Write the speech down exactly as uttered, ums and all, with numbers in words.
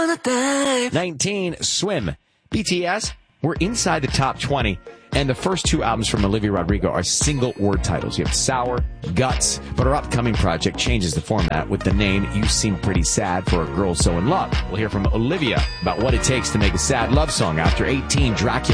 nineteen, Swim. B T S, we're inside the top twenty, and the first two albums from Olivia Rodrigo are single-word titles. You have Sour, Guts, but our upcoming project changes the format with the name You Seem Pretty Sad for a Girl So in Love. We'll hear from Olivia about what it takes to make a sad love song. After eighteen, Dracula.